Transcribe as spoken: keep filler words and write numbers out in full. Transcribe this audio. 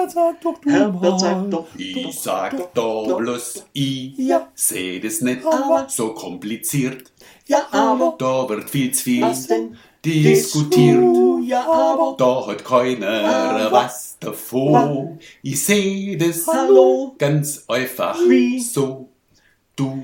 Herbert, sag doch du Herbert, mal. sag doch. Ich sag doch bloß I, Ja, seh das nicht aber. so kompliziert. Ja, aber. Da wird viel zu viel Was denn? diskutiert. Ja, aber. Da hat keiner Aber. was davon. Ich seh das Hallo. ganz einfach Wie? so.